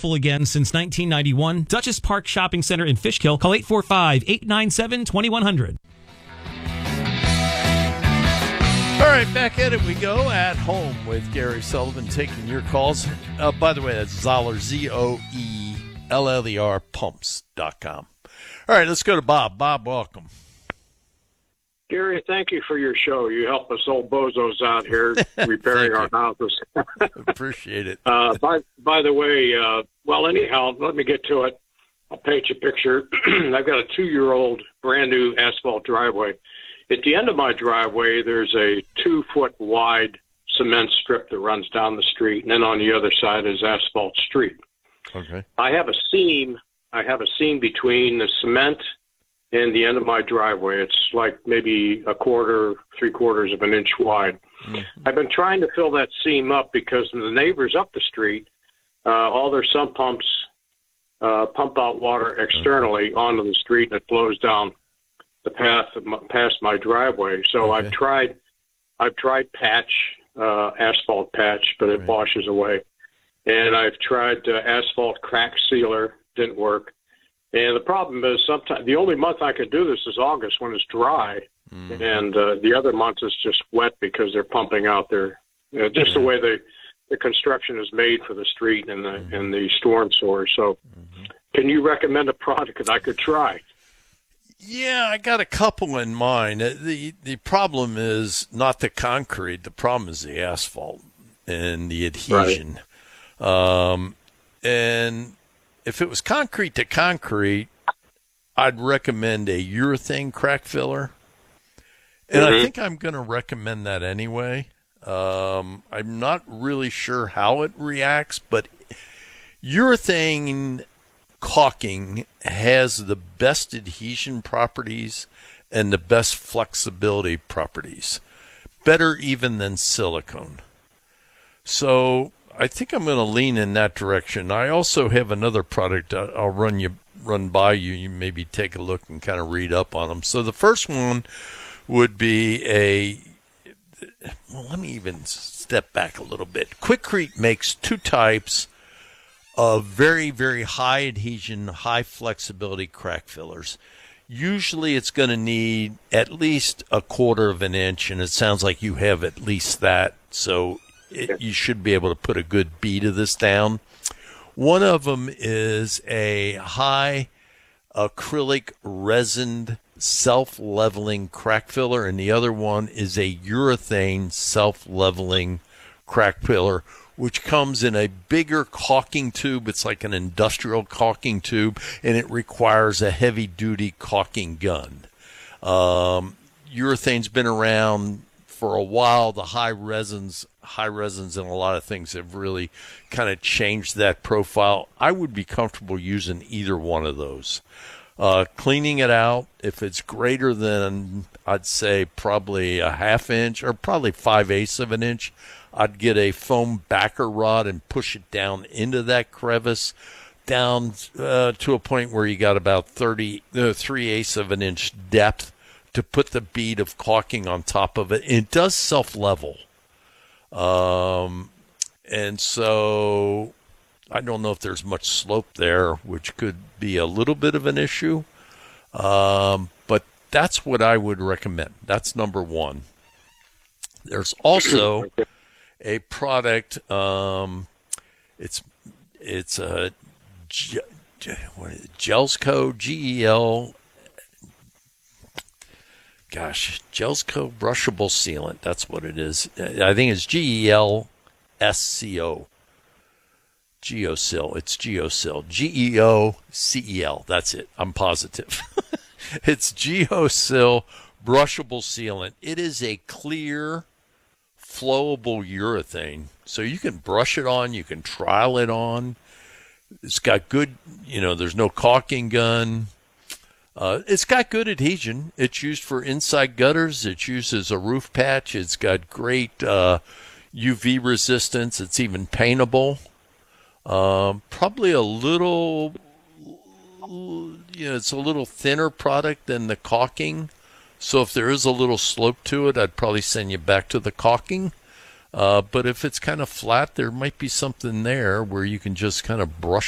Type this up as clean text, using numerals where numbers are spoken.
beautiful again since 1991. Duchess Park Shopping Center in Fishkill. Call 845-897-2100. All right, back at it we go. At Home with Gary Sullivan, taking your calls. By the way, that's Zoeller, ZOELLER, pumps.com. All right, let's go to Bob. Bob, welcome. Gary, thank you for your show. You help us old bozos out here repairing our houses. Appreciate it. By the way, well, anyhow, let me get to it. I'll paint you a picture. I've got a 2-year-old brand new asphalt driveway. At the end of my driveway, there's a 2-foot wide cement strip that runs down the street, and then on the other side is asphalt street. Okay. I have a seam between the cement and the end of my driveway. It's like maybe a quarter, 3/4 of an inch wide. Mm-hmm. I've been trying to fill that seam up because the neighbors up the street, all their sump pumps pump out water externally onto the street, and it flows down the path past my driveway. So okay. I've tried patch, asphalt patch, but it washes away. And I've tried asphalt crack sealer, didn't work. And the problem is sometimes the only month I can do this is August when it's dry, and the other months it's just wet because they're pumping out their the way the construction is made for the street and the storm sewer. So, can you recommend a product that I could try? Yeah, I got a couple in mind. The problem is not the concrete. The problem is the asphalt and the adhesion. Right. And if it was concrete to concrete, I'd recommend a urethane crack filler. And I think I'm going to recommend that anyway. I'm not really sure how it reacts, but urethane caulking has the best adhesion properties and the best flexibility properties, better even than silicone. So I think I'm going to lean in that direction. I also have another product I'll run by you. You maybe take a look and kind of read up on them. So the first one would be let me even step back a little bit. Quikrete makes 2 types of very, very high adhesion, high flexibility crack fillers. Usually it's going to need at least 1/4 of an inch, and it sounds like you have at least that. So you should be able to put a good bead of this down. One of them is a high acrylic resined self-leveling crack filler, and the other one is a urethane self-leveling crack filler, which comes in a bigger caulking tube. It's like an industrial caulking tube, and it requires a heavy-duty caulking gun. Urethane's been around for a while. The high resins and a lot of things have really kind of changed that profile. I would be comfortable using either one of those. Cleaning it out, if it's greater than, I'd say probably a 1/2 inch or probably 5/8 of an inch, I'd get a foam backer rod and push it down into that crevice, down to a point where you got about 3/8 of an inch depth to put the bead of caulking on top of it. It does self-level. And so I don't know if there's much slope there, which could be a little bit of an issue. But that's what I would recommend. That's number one. There's also a product. It's a Gelsco, Gel. Gelsco brushable sealant. That's what it is. I think it's GELSCO. Geosil. It's Geosil. GEOCEL. That's it. I'm positive. It's Geosil brushable sealant. It is a clear, flowable urethane. So you can brush it on. You can trial it on. It's got good, there's no caulking gun. It's got good adhesion. It's used for inside gutters. It's used as a roof patch. It's got great UV resistance. It's even paintable. Probably a little, it's a little thinner product than the caulking. So if there is a little slope to it, I'd probably send you back to the caulking. But if it's kind of flat, there might be something there where you can just kind of brush